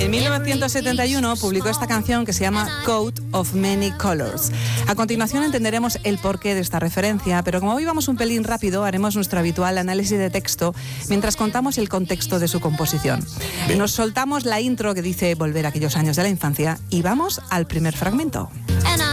En 1971 publicó esta canción que se llama Coat of Many Colors. A continuación entenderemos el porqué de esta referencia, pero como hoy vamos un pelín rápido, haremos nuestro habitual análisis de texto mientras contamos el contexto de su composición. Bien. Nos soltamos la intro que dice volver a aquellos años de la infancia y vamos al primer fragmento. And